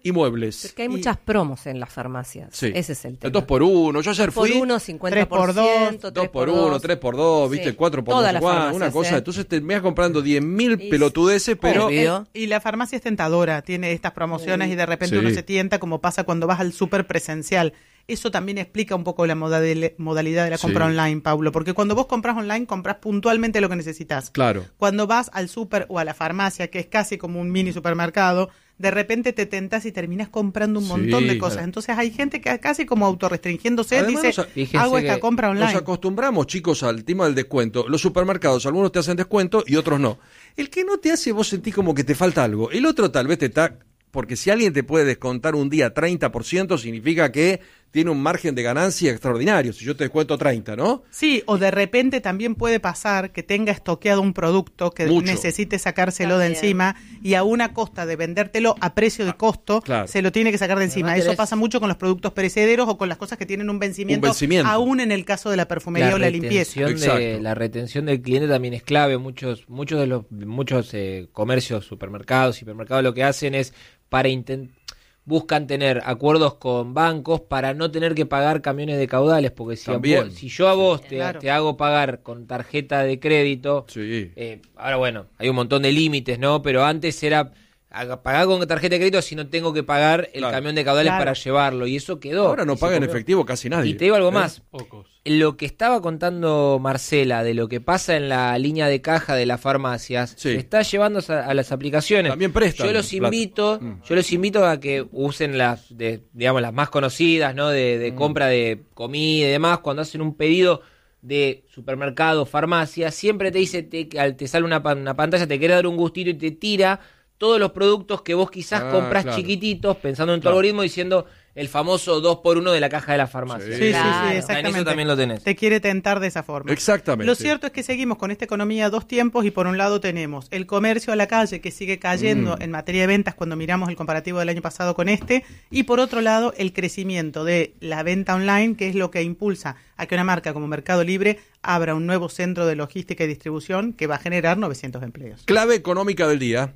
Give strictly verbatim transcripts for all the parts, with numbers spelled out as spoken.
y muebles. Porque hay y... muchas promos en las farmacias. Sí. Ese es el tema. El dos por uno. Yo ayer fui. dos por uno, cincuenta por ciento, dos por uno, tres por dos, viste, cuatro por dos, una cosa. ¿eh? Entonces te vas comprando diez mil pelotudeces, pero... El, y la farmacia es tentadora, tiene estas promociones sí. y de repente sí. uno se tienta, como pasa cuando vas al súper presencial. Eso también explica un poco la modalidad de la compra sí. online, Paulo, porque cuando vos compras online, compras puntualmente lo que necesitas. Claro. Cuando vas al súper o a la farmacia, que es casi como un mini supermercado, de repente te tentas y terminas comprando un sí, montón de cosas. Claro. Entonces hay gente que casi como autorrestringiéndose Además, dice, nos, hago esta compra online. Nos acostumbramos, chicos, al tema del descuento. Los supermercados, algunos te hacen descuento y otros no. El que no te hace, vos sentís como que te falta algo. El otro tal vez te está... Porque si alguien te puede descontar un día treinta por ciento, significa que tiene un margen de ganancia extraordinario. Si yo te descuento treinta, ¿no? Sí, o de repente también puede pasar que tenga estoqueado un producto que Mucho. necesite sacárselo también. de encima y a una costa de vendértelo a precio de costo, claro. se lo tiene que sacar de encima. Además, Eso pasa mucho con los productos perecederos o con las cosas que tienen un vencimiento, un vencimiento. aún en el caso de la perfumería la o la limpieza. De, la retención del cliente también es clave. Muchos, muchos de los muchos eh, comercios, supermercados, hipermercados, lo que hacen es para intentar buscan tener acuerdos con bancos para no tener que pagar camiones de caudales, porque si, vos, si yo a vos te, claro. te hago pagar con tarjeta de crédito, sí. eh, ahora bueno, hay un montón de límites, ¿no? Pero antes era pagar con tarjeta de crédito si no tengo que pagar el claro. camión de caudales claro. para llevarlo, y eso quedó. Ahora no paga en efectivo casi nadie. Y te digo algo ¿eh? más, Pocos. Lo que estaba contando Marcela de lo que pasa en la línea de caja de las farmacias, sí. se está llevando a, a las aplicaciones. También prestan. Yo los invito, mm. yo los invito a que usen las, de, digamos, las más conocidas, ¿no? De, de mm. compra de comida y demás, cuando hacen un pedido de supermercado, farmacia, siempre te dice, te, te sale una, una pantalla, te quiere dar un gustito y te tira todos los productos que vos quizás ah, compras claro. chiquititos, pensando en tu claro. algoritmo, diciendo el famoso dos por uno de la caja de la farmacia. Sí, sí, claro. sí, sí, exactamente. Eso también lo tenés. Te quiere tentar de esa forma. Exactamente. Lo cierto es que seguimos con esta economía a dos tiempos y por un lado tenemos el comercio a la calle que sigue cayendo mm. en materia de ventas cuando miramos el comparativo del año pasado con este, y por otro lado el crecimiento de la venta online, que es lo que impulsa a que una marca como Mercado Libre abra un nuevo centro de logística y distribución que va a generar novecientos empleos. Clave económica del día.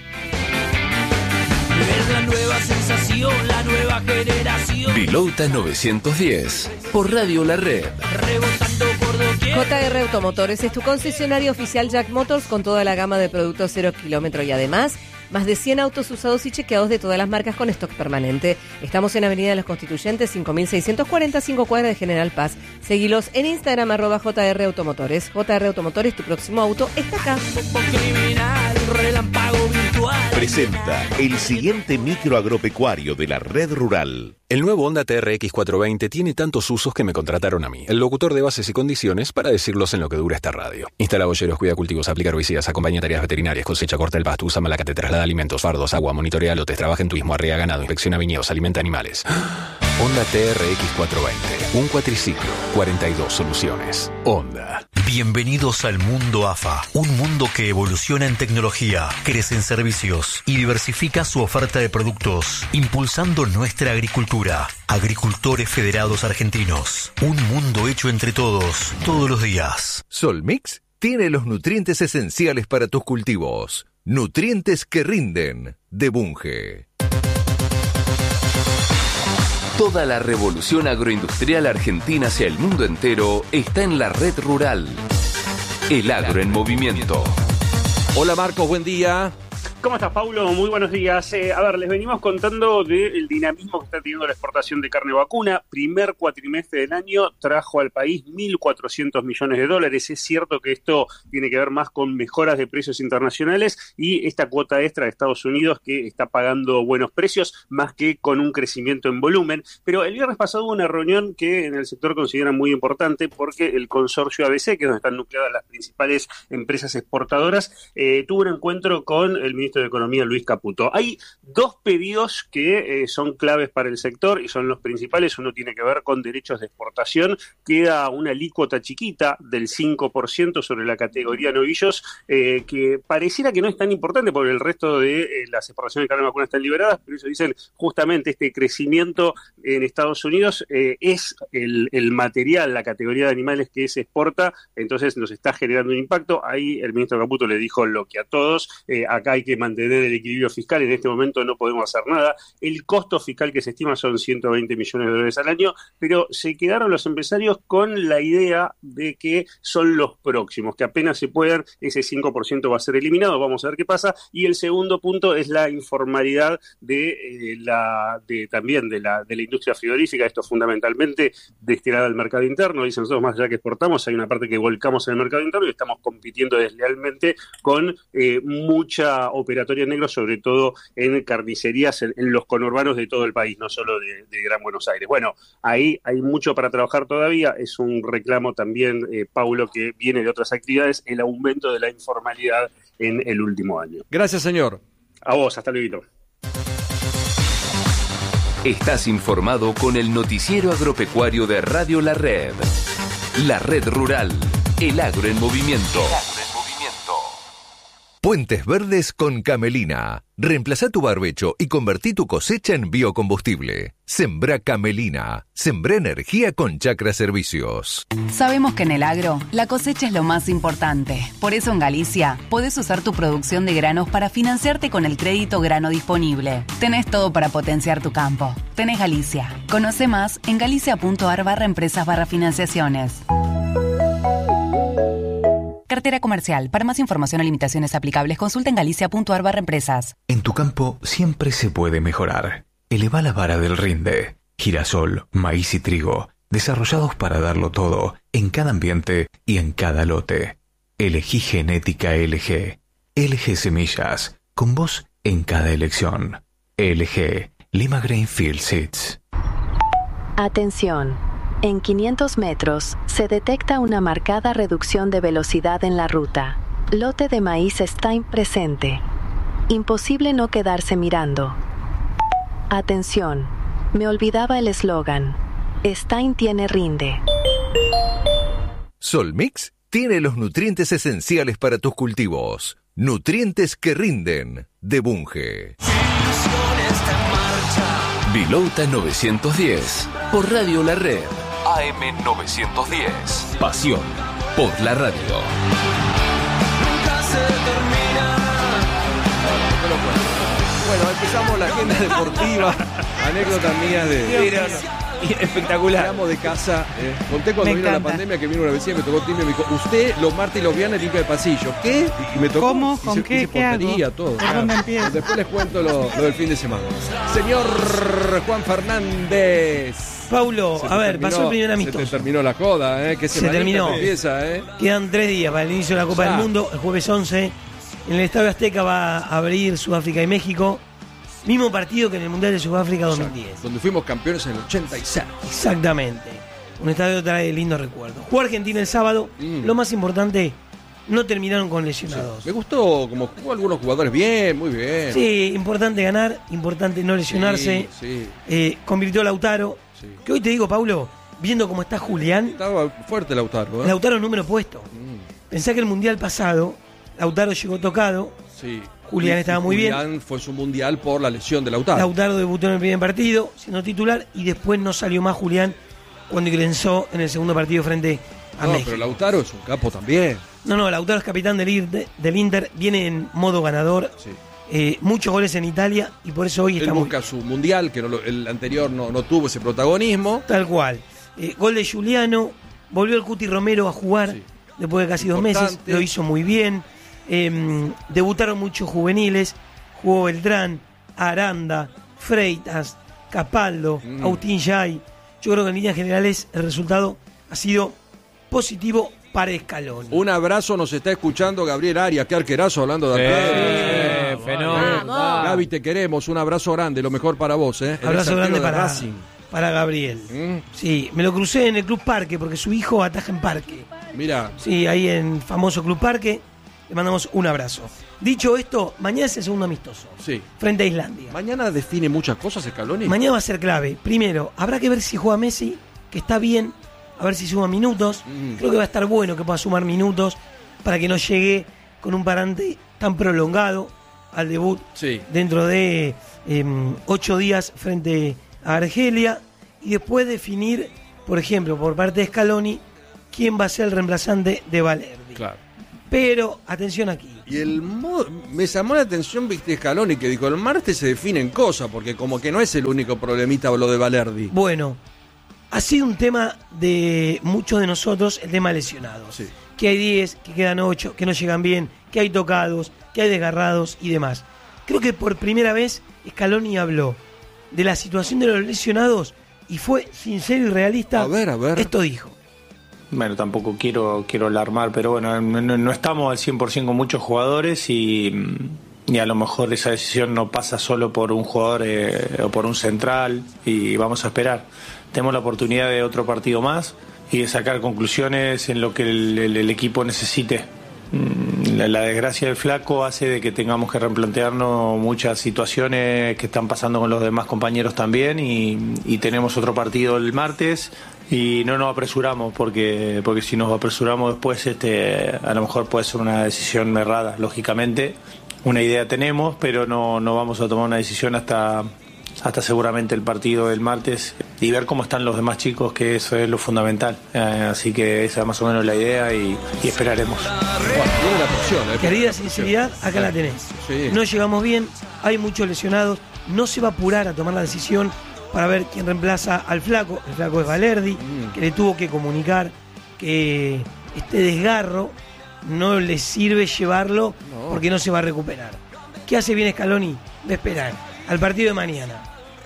Es la nueva sensación, la nueva generación. Pilota novecientos diez, por Radio La Red. Rebotando por doquier. J R Automotores es tu concesionario oficial Jack Motors con toda la gama de productos cero kilómetro y además más de cien autos usados y chequeados de todas las marcas con stock permanente. Estamos en Avenida de los Constituyentes, cinco mil seiscientos cuarenta y cinco cuadras de General Paz. Seguilos en Instagram, arroba J R Automotores. J R Automotores, tu próximo auto está acá. Criminal, relámpago virtual. Presenta el siguiente micro agropecuario de la Red Rural. El nuevo Honda T R X cuatrocientos veinte tiene tantos usos que me contrataron a mí, el locutor de bases y condiciones, para decirlos en lo que dura esta radio. Instala boyeros, cuida cultivos, aplica herbicidas, acompaña tareas veterinarias, cosecha, corta el pasto, usa malacate, traslada alimentos, fardos, agua, monitorea lotes, trabaja en turismo, arrea ganado, inspecciona viñedos, alimenta animales. Honda T R X cuatrocientos veinte, un cuatriciclo, cuarenta y dos soluciones. Honda. Bienvenidos al mundo A F A, un mundo que evoluciona en tecnología, crece en servicios y diversifica su oferta de productos, impulsando nuestra agricultura. Agricultores Federados Argentinos, un mundo hecho entre todos, todos los días. Solmix tiene los nutrientes esenciales para tus cultivos. Nutrientes que rinden, de Bunge. Toda la revolución agroindustrial argentina hacia el mundo entero está en la Red Rural. El agro en movimiento. Hola Marcos, buen día. ¿Cómo estás, Paulo? Muy buenos días. Eh, a ver, les venimos contando del dinamismo que está teniendo la exportación de carne vacuna. Primer cuatrimestre del año trajo al país mil cuatrocientos millones de dólares. Es cierto que esto tiene que ver más con mejoras de precios internacionales y esta cuota extra de Estados Unidos que está pagando buenos precios, más que con un crecimiento en volumen. Pero el viernes pasado hubo una reunión que en el sector consideran muy importante porque el consorcio A B C, que es donde están nucleadas las principales empresas exportadoras, eh, tuvo un encuentro con el ministro de Economía, Luis Caputo. Hay dos pedidos que eh, son claves para el sector y son los principales. Uno tiene que ver con derechos de exportación. Queda una alícuota chiquita del cinco por ciento sobre la categoría novillos, eh, que pareciera que no es tan importante porque el resto de eh, las exportaciones de carne vacuna están liberadas, pero ellos dicen justamente este crecimiento en Estados Unidos eh, es el, el material, la categoría de animales que se exporta, entonces nos está generando un impacto. Ahí el ministro Caputo le dijo lo que a todos, eh, acá hay que mantener el equilibrio fiscal. En este momento no podemos hacer nada. El costo fiscal que se estima son ciento veinte millones de dólares al año, pero se quedaron los empresarios con la idea de que son los próximos, que apenas se puedan, ese cinco por ciento va a ser eliminado, vamos a ver qué pasa. Y el segundo punto es la informalidad de eh, la de también de la de la industria frigorífica. Esto fundamentalmente destinado al mercado interno. Dicen nosotros, más allá que exportamos, hay una parte que volcamos en el mercado interno y estamos compitiendo deslealmente con eh, mucha operatoria en negro, sobre todo en carnicerías en, en los conurbanos de todo el país, no solo de, de Gran Buenos Aires. Bueno, ahí hay mucho para trabajar todavía. Es un reclamo también, eh, Paulo, que viene de otras actividades, el aumento de la informalidad en el último año. Gracias, señor. A vos, hasta luego. Estás informado con el noticiero agropecuario de Radio La Red. La Red Rural, el agro en movimiento. Puentes Verdes con Camelina. Reemplazá tu barbecho y convertí tu cosecha en biocombustible. Sembrá Camelina. Sembrá energía con Chacra Servicios. Sabemos que en el agro, la cosecha es lo más importante. Por eso en Galicia, podés usar tu producción de granos para financiarte con el crédito grano disponible. Tenés todo para potenciar tu campo. Tenés Galicia. Conoce más en galicia.ar barra empresas barra financiaciones. Cartera comercial. Para más información o limitaciones aplicables, consulta en galicia.ar barra empresas. En tu campo siempre se puede mejorar. Eleva la vara del rinde. Girasol, maíz y trigo, desarrollados para darlo todo, en cada ambiente y en cada lote. Elegí Genética L G. L G Semillas, con vos en cada elección. L G, Lima Grainfield Seeds. Atención. En quinientos metros, se detecta una marcada reducción de velocidad en la ruta. Lote de maíz Stein presente. Imposible no quedarse mirando. Atención, me olvidaba el eslogan. Stein tiene rinde. Solmix tiene los nutrientes esenciales para tus cultivos. Nutrientes que rinden, de Bunge. Vilota novecientos diez, por Radio La Red. A M novecientos diez. Pasión por la radio. Nunca se termina. Bueno, empezamos la agenda deportiva. Anécdotas mías de... Espectacular. Llegamos de casa. Eh. Conté cuando me vino encanta. La pandemia que vino una vecina y me tocó timbre y me dijo, usted los martes y los viernes limpia el pasillo. ¿Qué? Y me tocó. ¿Cómo? Y ¿Con se, qué? hice ¿Qué portería, hago? todo. ¿A dónde empiezo? Después les cuento lo, lo del fin de semana. Señor Juan Fernández. Paulo, a ver, terminó, pasó el primer amistoso. Se te terminó la coda, ¿eh? Que se terminó. Empieza, ¿eh? Quedan tres días para el inicio de la Copa ya. del Mundo, el jueves once. En el Estadio Azteca va a abrir Sudáfrica y México. Mismo partido que en el Mundial de Sudáfrica dos mil diez. Exacto, donde fuimos campeones en el ochenta y seis. Exactamente. Un estadio trae lindos recuerdos. Jugó Argentina el sábado. Mm. Lo más importante, no terminaron con lesionados. Sí. Me gustó como jugó algunos jugadores bien, muy bien. Sí, importante ganar, importante no lesionarse. Sí, sí. Eh, convirtió a Lautaro. Sí. Que hoy te digo, Paulo, viendo cómo está Julián. Estaba fuerte Lautaro. ¿eh? Lautaro número puesto. Mm. Pensá que el Mundial pasado, Lautaro llegó tocado. Sí. Julián y, estaba y muy Julián bien. Julián fue su mundial por la lesión de Lautaro. Lautaro debutó en el primer partido, siendo titular, y después no salió más Julián cuando ingresó en el segundo partido frente a no, México. Pero Lautaro es un capo también. No, no, Lautaro es capitán del Inter, del Inter viene en modo ganador. Sí. Eh, muchos goles en Italia y por eso hoy Él está busca muy... su mundial, que no lo, el anterior no, no tuvo ese protagonismo. Tal cual. Eh, gol de Giuliano, volvió el Cuti Romero a jugar sí. después de casi Importante. dos meses, lo hizo muy bien. Eh, debutaron muchos juveniles, jugó Beltrán, Aranda, Freitas, Capaldo, mm. Agustín Yay. Yo creo que en líneas generales el resultado ha sido positivo para Scaloni. Un abrazo, nos está escuchando Gabriel Arias, qué arquerazo hablando de arquero. Fenómeno. Gaby, te queremos, un abrazo grande, lo mejor para vos. ¿eh? Abrazo grande para, para Gabriel. ¿Mm? Sí, me lo crucé en el Club Parque porque su hijo ataja en Parque. Mira. Sí, ahí en famoso Club Parque. Le mandamos un abrazo. Dicho esto, mañana es el segundo amistoso. Sí. Frente a Islandia. Mañana define muchas cosas Scaloni. Mañana va a ser clave. Primero, habrá que ver si juega Messi, que está bien. A ver si suma minutos. Mm. Creo que va a estar bueno que pueda sumar minutos para que no llegue con un parante tan prolongado al debut sí. dentro de eh, ocho días frente a Argelia. Y después definir, por ejemplo, por parte de Scaloni, quién va a ser el reemplazante de Valerdi. Claro. Pero, atención aquí, Y el modo, me llamó la atención, viste, Scaloni, que dijo, el martes se definen cosas, porque como que no es el único problemita lo de Balerdi. Bueno, ha sido un tema de muchos de nosotros, el tema lesionados. Sí. Que hay diez, que quedan ocho, que no llegan bien, que hay tocados, que hay desgarrados y demás. Creo que por primera vez Scaloni habló de la situación de los lesionados y fue sincero y realista. A ver, a ver. Esto dijo. Bueno, tampoco quiero quiero alarmar, pero bueno, no, no estamos al cien por ciento con muchos jugadores y, y a lo mejor esa decisión no pasa solo por un jugador eh, o por un central y vamos a esperar. Tenemos la oportunidad de otro partido más y de sacar conclusiones en lo que el, el, el equipo necesite. La, la desgracia del Flaco hace de que tengamos que replantearnos muchas situaciones que están pasando con los demás compañeros también y, y tenemos otro partido el martes y no nos apresuramos porque porque si nos apresuramos después este a lo mejor puede ser una decisión errada, lógicamente. Una idea tenemos, pero no, no vamos a tomar una decisión hasta hasta seguramente el partido del martes y ver cómo están los demás chicos, que eso es lo fundamental. Eh, así que esa es más o menos la idea y, y esperaremos. Bueno, tiene la presión, ¿eh? Querida sinceridad, acá la tenés. Sí. No llegamos bien, hay muchos lesionados, no se va a apurar a tomar la decisión para ver quién reemplaza al Flaco. El Flaco es Balerdi, mm. que le tuvo que comunicar que este desgarro no le sirve llevarlo no. porque no se va a recuperar. ¿Qué hace bien Scaloni? De esperar al partido de mañana.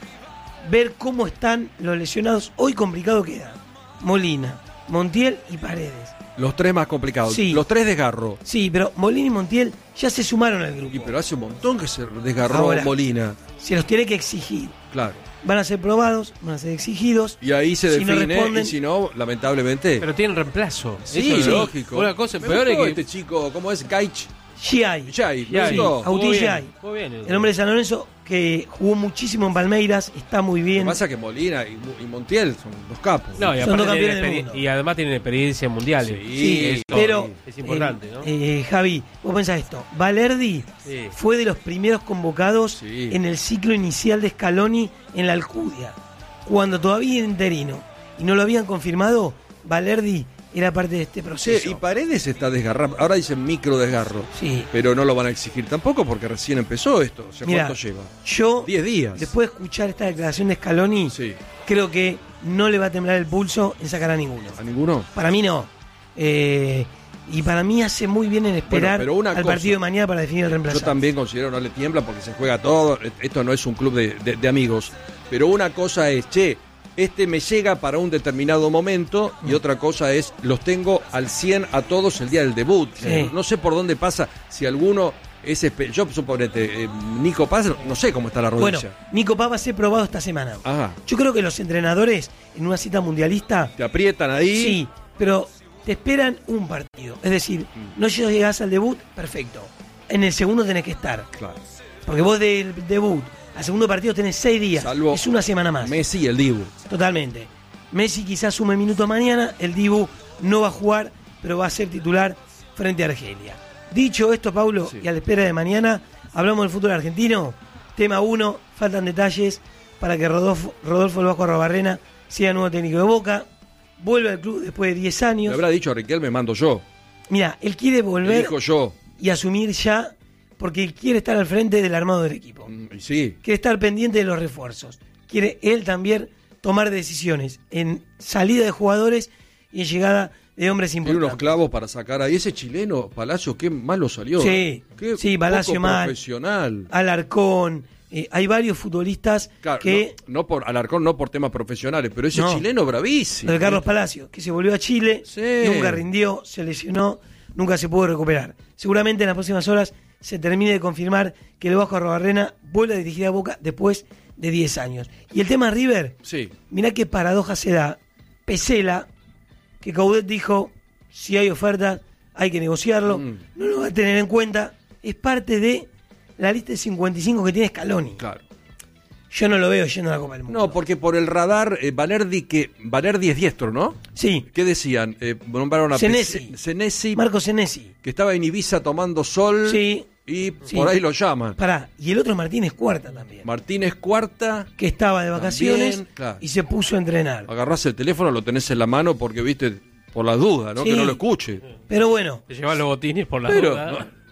Ver cómo están los lesionados. Hoy complicado queda Molina, Montiel y Paredes. Los tres más complicados. Sí. Los tres desgarro. Sí, pero Molina y Montiel ya se sumaron al grupo. Y pero hace un montón que se desgarró Ahora, Molina. Se los tiene que exigir. Claro. Van a ser probados, van a ser exigidos. Y ahí se si define, no responden, y si no, lamentablemente... Pero tienen reemplazo. Sí, eso es sí. lógico. Una cosa Me peor es que... este chico, ¿cómo es? Gaich. Giai. Giai. Sí, Agustín Giai. El, el hombre de San Lorenzo que jugó muchísimo en Palmeiras, está muy bien. Lo que pasa es que Molina y, y Montiel son dos capos. No, y, son dos campeones del mundo. Y además tienen experiencia mundial. Sí, sí eso, pero es importante, eh, ¿no? Eh, Javi, vos pensás esto. Balerdi sí. fue de los primeros convocados sí. en el ciclo inicial de Scaloni en la Alcudia. Cuando todavía era interino y no lo habían confirmado, Balerdi era parte de este proceso. Sí, y Paredes está desgarrado. Ahora dicen micro desgarro. Sí. Pero no lo van a exigir tampoco porque recién empezó esto. O sea, Mirá, ¿cuánto lleva? Yo, diez días. Después de escuchar esta declaración de Scaloni, sí. creo que no le va a temblar el pulso en sacar a ninguno. ¿A ninguno? Para mí no. Eh, y para mí hace muy bien en esperar bueno, pero una al cosa, partido de mañana para definir el reemplazante. Yo también considero no le tiembla porque se juega todo. Esto no es un club de, de, de amigos. Pero una cosa es, che, este me llega para un determinado momento y otra cosa es, los tengo al cien a todos el día del debut. Sí. No sé por dónde pasa, si alguno es... espe- Yo suponete, eh, Nico Paz, no sé cómo está la rodilla. Bueno, Nico Paz va a ser probado esta semana. Ajá. Yo creo que los entrenadores en una cita mundialista... Te aprietan ahí. Sí, pero te esperan un partido. Es decir, no llegas al debut, perfecto. En el segundo tenés que estar. Claro. Porque vos del debut al segundo partido tenés seis días. Salvo es una semana más. Messi y el Dibu. Totalmente. Messi quizás sume minutos mañana, el Dibu no va a jugar, pero va a ser titular frente a Argelia. Dicho esto, Paulo, sí. y a la espera de mañana, hablamos del fútbol argentino. Tema uno, faltan detalles para que Rodolfo, Rodolfo el Vasco Arrobarrena sea nuevo técnico de Boca. Vuelve al club después de diez años. Le habrá dicho a Riquelme, me mando yo. Mira, él quiere volver dijo yo. y asumir ya, porque él quiere estar al frente del armado del equipo. Mm, sí. Quiere estar pendiente de los refuerzos. Quiere él también tomar decisiones en salida de jugadores y en llegada de hombres Tiene importantes. unos clavos para sacar ahí. Ese chileno, Palacio, qué malo salió. Sí, qué sí, Palacio poco mal. Profesional. Alarcón. Eh, hay varios futbolistas claro, que... No, no por Alarcón, no por temas profesionales, pero ese No. chileno bravísimo. Lo de Carlos Palacios, que se volvió a Chile, Sí. nunca rindió, se lesionó, nunca se pudo recuperar. Seguramente en las próximas horas se termine de confirmar que el Vasco Arrobarrena vuelve a dirigir a Boca después de diez años. Y el tema River, Sí. mirá qué paradoja se da. Pesela, que Coudet dijo, si hay ofertas, hay que negociarlo, Mm. no lo va a tener en cuenta, es parte de la lista de cincuenta y cinco que tiene Scaloni. Claro. Yo no lo veo yendo a la Copa del Mundo. No, porque por el radar, eh, Valerdi, que Valerdi es diestro, ¿no? Sí. ¿Qué decían? Eh, nombraron a Senesi. Pe- Senesi, Marco Senesi. que estaba en Ibiza tomando sol. Sí. Y Sí. por ahí lo llaman. Pará, y el otro Martínez Cuarta también. Martínez Cuarta. Que estaba de vacaciones También, claro. y se puso a entrenar. Agarrás el teléfono, lo tenés en la mano porque, viste, por las dudas, ¿no? Sí. Que no lo escuche. Pero bueno, Te llevan los botines por la Pero, duda. no,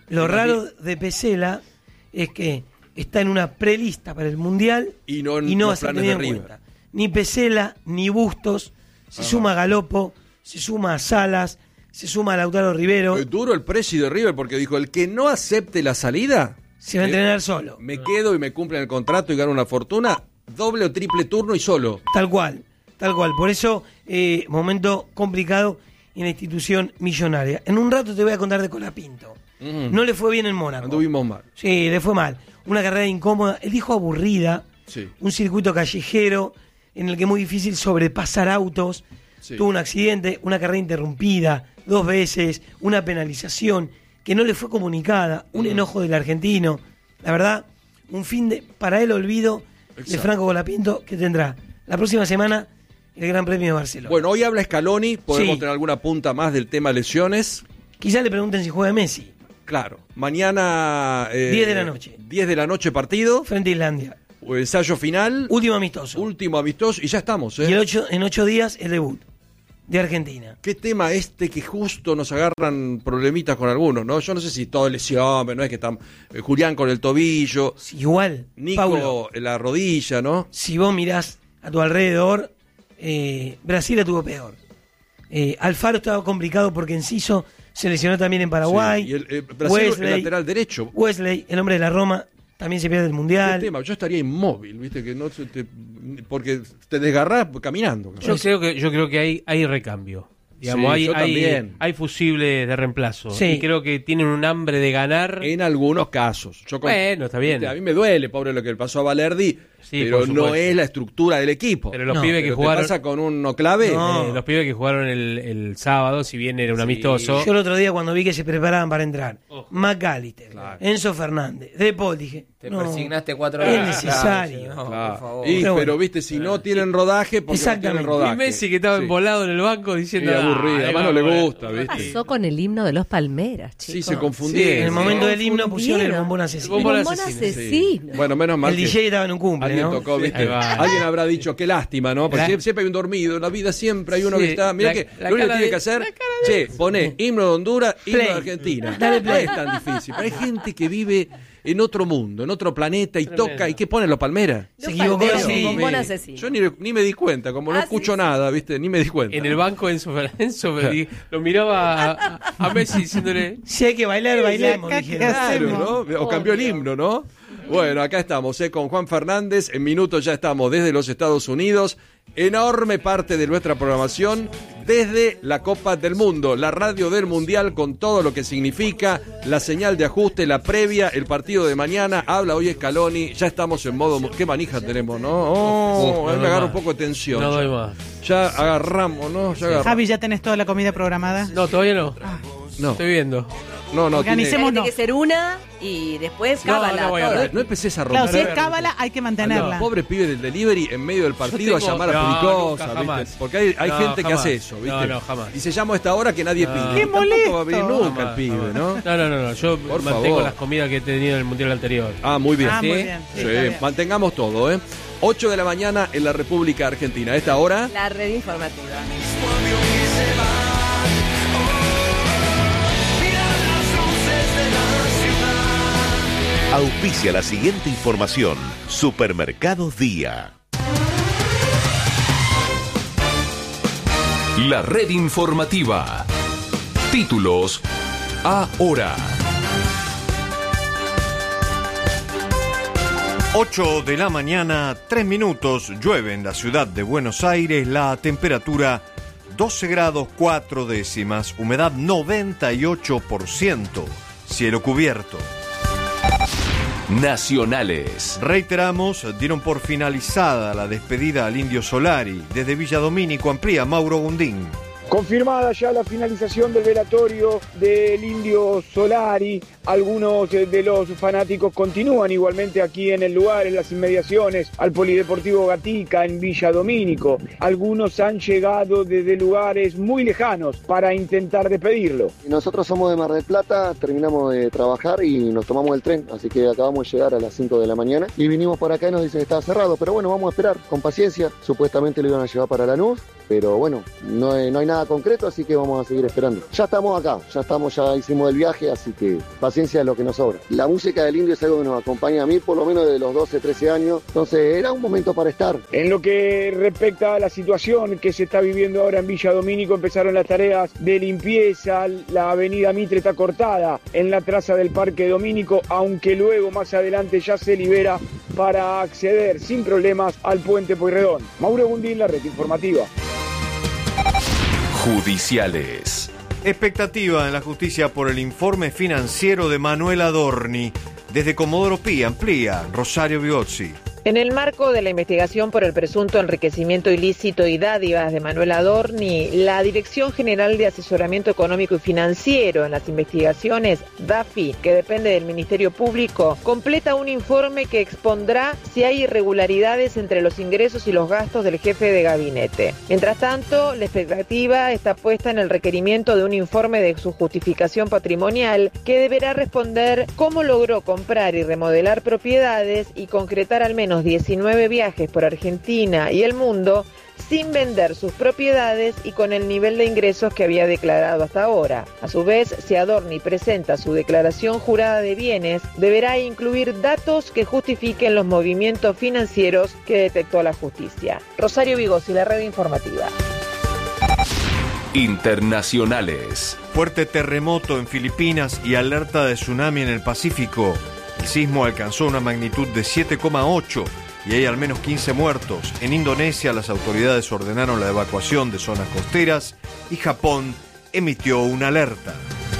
Lo raro de Pesela es que está en una prelista para el Mundial y no, y no los va a ser planes tenido de en River. cuenta. Ni Pesela, ni Bustos, se suma a Galopo, se suma a Salas, se suma a Lautaro Rivero. Es duro el precio de River porque dijo, el que no acepte la salida... Se va a eh, entrenar solo. Me quedo y me cumplen el contrato y gano una fortuna, doble o triple turno y solo. Tal cual, tal cual. Por eso, eh, momento complicado en la institución millonaria. En un rato te voy a contar de Colapinto. Mm. No le fue bien en Mónaco. Anduvimos mal. Sí, le fue mal. Una carrera incómoda. Él dijo aburrida. Sí. Un circuito callejero en el que es muy difícil sobrepasar autos. Sí. Tuvo un accidente, una carrera interrumpida dos veces, una penalización que no le fue comunicada, un Mm. enojo del argentino. La verdad, un fin de para él olvido de Exacto. Franco Colapinto que tendrá la próxima semana el Gran Premio de Barcelona. Bueno, hoy habla Scaloni, podemos Sí. tener alguna punta más del tema lesiones. Quizás le pregunten si juega Messi. Claro, mañana... Eh, diez de la noche. diez de la noche partido. Frente a Islandia. Ensayo final. Último amistoso. Último amistoso y ya estamos. ¿eh? Y el ocho, en ocho días el debut de Argentina. ¿Qué tema este que justo nos agarran problemitas con algunos, no? Yo no sé si todo lesión, no es que están... eh, Julián con el tobillo. Sí, igual, Nico Paulo, en la rodilla, ¿no? si vos mirás a tu alrededor, eh, Brasil la tuvo peor. Eh, Alfaro estaba complicado porque Enciso se lesionó también en Paraguay. Sí, y el, eh, Brasil, el Wesley, lateral derecho. Wesley, el hombre de la Roma, también se pierde el ¿Qué Mundial. tema? Yo estaría inmóvil, ¿viste? Que no se te, porque te desgarrás caminando. Yo creo que, yo creo que hay, hay recambio. Digamos, Sí, hay, yo hay, también. hay fusibles de reemplazo. Sí. Y creo que tienen un hambre de ganar. En algunos casos. Yo con- Bueno, está bien. A mí me duele, pobre, lo que le pasó a Valerdi, Sí, pero por no supuesto. es la estructura del equipo. Pero los No, pibes que Pero te jugaron. pasa con uno clave. eh, los pibes que jugaron el, el sábado, si bien era un amistoso. Yo el otro día cuando vi que se preparaban para entrar, Ojo. McAllister, Claro. Enzo Fernández, De Paul, dije, Te no, persignaste cuatro es veces. necesario. No, Claro. por favor. Y, Pero pero, bueno. viste, si no tienen rodaje, porque no tienen Exactamente. rodaje. Y Messi que estaba Sí. embolado en el banco Sí, diciendo. aburrido, "Ah, además no le bueno". gusta, ¿Qué ¿viste? pasó con el himno de los Palmeras, chicos? Sí, se En confundieron. el momento del himno pusieron el confundieron. bombón El asesino. bombón El bombón asesino, asesino. Bueno, menos mal El que D J estaba en un cumple, alguien ¿no? tocó, Sí, ¿viste? ahí va. Alguien habrá dicho, qué lástima, ¿no? Porque La- siempre, siempre hay un dormido. En la vida siempre hay uno Sí, que está... Mirá la- que la lo único que cara tiene de- que hacer... la cara de- Che, pone himno de Honduras, himno Play. de Argentina. Dale No play. es tan difícil. Pero hay gente que vive en otro mundo, en otro planeta y Tremendo. toca. ¿Y qué pone los Palmeras? Se Los equivocó, Palmeras, sí. un bombón Me- asesino. Yo ni, ni me di cuenta, como no Ah, sí, escucho sí. nada, ¿viste? Ni me di cuenta. En el banco Enzo, Enzo me di- lo miraba a, a- a Messi diciéndole. Si hay que bailar, bailemos, acá dijeron. qué Claro, hacemos? ¿no? O cambió el himno, ¿no? Bueno, acá estamos, ¿eh? Con Juan Fernández. En minutos ya estamos desde los Estados Unidos. Enorme parte de nuestra programación desde la Copa del Mundo, la radio del Mundial con todo lo que significa, la señal de ajuste, la previa, el partido de mañana. Habla hoy Scaloni. Ya estamos en modo... mu- ¿Qué manija tenemos, no? Oh, Uf, a mí no me doy agarra un más. poco de tensión. No ya. doy más. Ya agarramos, ¿no? Ya agarramos. Javi, ¿ya tenés toda la comida programada? No, todavía no. No, Estoy viendo. no, no. tiene- Organicemos. Tiene que ser una y después No, cábala. no voy a todo. hablar. No empecés a romper. Claro, si es cábala, hay que mantenerla. Pobre pibe del delivery en medio del partido Yo tengo- a llamar a no, Pelicosa, nunca, ¿viste? jamás. Porque hay, hay No, gente que jamás. hace eso, ¿viste? No, no, jamás. Y se llama a esta hora que nadie No. pide. ¡Qué Tampoco molesto! va a venir nunca Jamás, el pibe, jamás. ¿no? No, no, no, no. Yo Por mantengo favor. las comidas que he tenido en el mundial anterior. Ah, muy bien. Ah, muy ¿Sí? bien. Sí, Sí, está bien. mantengamos todo, ¿eh? ocho de la mañana en la República Argentina. A esta hora, La red informativa. Auspicia la siguiente información. Supermercados Día. La red informativa. Títulos ahora. ocho de la mañana, tres minutos, llueve en la ciudad de Buenos Aires, la temperatura doce grados cuatro décimas, humedad noventa y ocho por ciento, cielo cubierto. Nacionales. Reiteramos, dieron por finalizada la despedida al Indio Solari. Desde Villa Domínico amplía Mauro Gundín. Confirmada ya la finalización del velatorio del Indio Solari. Algunos de los fanáticos continúan igualmente aquí en el lugar, en las inmediaciones, al Polideportivo Gatica, en Villa Domínico. Algunos han llegado desde lugares muy lejanos para intentar despedirlo. Nosotros somos de Mar del Plata, terminamos de trabajar y nos tomamos el tren, así que acabamos de llegar a las cinco de la mañana y vinimos por acá y nos dicen que estaba cerrado, pero bueno, vamos a esperar, con paciencia. Supuestamente lo iban a llevar para Lanús, pero bueno, no hay, no hay nada nada concreto, así que vamos a seguir esperando. Ya estamos acá, ya estamos, ya hicimos el viaje, así que paciencia es lo que nos sobra. La música del Indio es algo que nos acompaña a mí por lo menos de los doce, trece años, entonces era un momento para estar. En lo que respecta a la situación que se está viviendo ahora en Villa Domínico, empezaron las tareas de limpieza, la avenida Mitre está cortada en la traza del Parque Domínico, aunque luego más adelante ya se libera para acceder sin problemas al puente Pueyrredón. Mauro Gundín, la red informativa. Judiciales. Expectativa en la justicia por el informe financiero de Manuel Adorni. Desde Comodoro Pi amplía Rosario Bigozzi. En el marco de la investigación por el presunto enriquecimiento ilícito y dádivas de Manuel Adorni, la Dirección General de Asesoramiento Económico y Financiero en las Investigaciones, DAFI, que depende del Ministerio Público, completa un informe que expondrá si hay irregularidades entre los ingresos y los gastos del jefe de gabinete. Mientras tanto, la expectativa está puesta en el requerimiento de un informe de su justificación patrimonial que deberá responder cómo logró comprar y remodelar propiedades y concretar al menos diecinueve viajes por Argentina y el mundo sin vender sus propiedades y con el nivel de ingresos que había declarado hasta ahora. A su vez, si Adorni presenta su declaración jurada de bienes, deberá incluir datos que justifiquen los movimientos financieros que detectó la justicia. Rosario Bigozzi, la red informativa. Internacionales. Fuerte terremoto en Filipinas y alerta de tsunami en el Pacífico. El sismo alcanzó una magnitud de siete coma ocho y hay al menos quince muertos. En Indonesia las autoridades ordenaron la evacuación de zonas costeras y Japón emitió una alerta.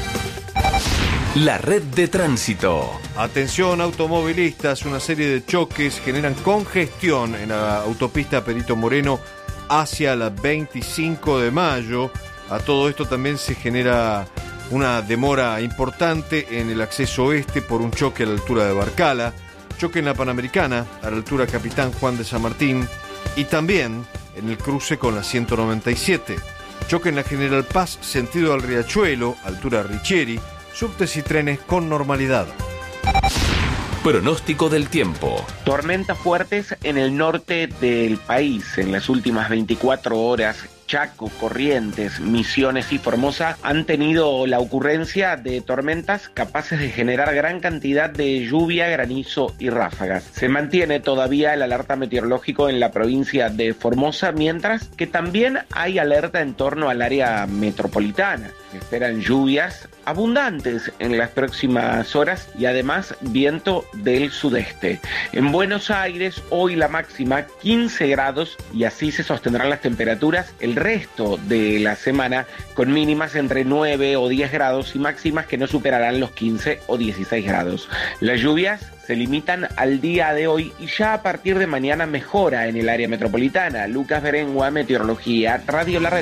La red de tránsito. Atención automovilistas, una serie de choques generan congestión en la autopista Perito Moreno hacia la veinticinco de mayo. A todo esto también se genera una demora importante en el acceso oeste por un choque a la altura de Barcala, choque en la Panamericana a la altura Capitán Juan de San Martín y también en el cruce con la ciento noventa y siete, choque en la General Paz sentido al Riachuelo, altura Richieri, subtes y trenes con normalidad. Pronóstico del tiempo. Tormentas fuertes en el norte del país en las últimas veinticuatro horas. Chaco, Corrientes, Misiones y Formosa han tenido la ocurrencia de tormentas capaces de generar gran cantidad de lluvia, granizo y ráfagas. Se mantiene todavía el alerta meteorológico en la provincia de Formosa, mientras que también hay alerta en torno al área metropolitana. Se esperan lluvias abundantes en las próximas horas y además viento del sudeste. En Buenos Aires hoy la máxima quince grados y así se sostendrán las temperaturas el resto de la semana con mínimas entre nueve o diez grados y máximas que no superarán los quince o dieciséis grados. Las lluvias se limitan al día de hoy y ya a partir de mañana mejora en el área metropolitana. Lucas Berengua, Meteorología, Radio La Red.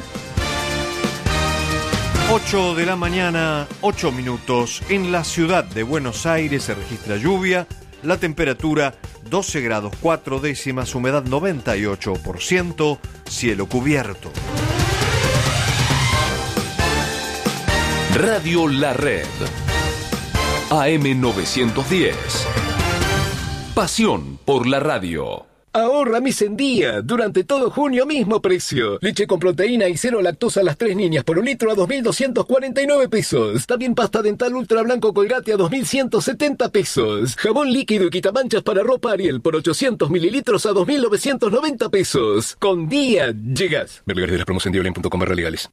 ocho de la mañana, ocho minutos. En la ciudad de Buenos Aires se registra lluvia. La temperatura doce grados cuatro décimas, humedad noventa y ocho por ciento, cielo cubierto. Radio La Red. A M novecientos diez. Pasión por la radio. Ahorra mis en día. Durante todo junio, mismo precio. Leche con proteína y cero lactosa a las tres niñas por un litro a dos mil doscientos cuarenta y nueve pesos. También pasta dental ultra blanco Colgate a dos mil ciento setenta pesos. Jabón líquido y quitamanchas para ropa Ariel por ochocientos mililitros a dos mil novecientos noventa pesos. Con día llegas. Ver lugares de las promos en diolén punto com barra legales.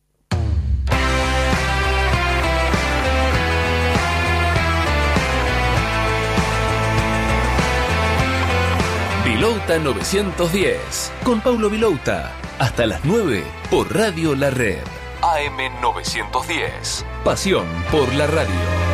Vilouta novecientos diez, con Paulo Vilouta, hasta las nueve por Radio La Red. A M novecientos diez, pasión por la radio.